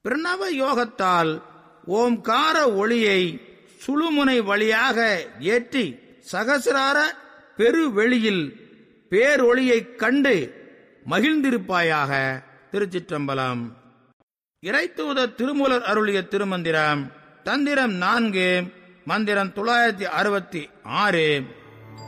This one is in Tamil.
பிரணவ யோகத்தால் ஓம்கார ஒளியை சுழுமுனை வழியாக ஏற்றி சகசிரார பெருவெளியில் பேரொளியைக் கண்டு மகிழ்ந்திருப்பாயாக. திருச்சிற்றம்பலம். இறைத்தூதர் திருமூலர் அருளிய திருமந்திரம். தந்திரம் 4, மந்திரம் 966.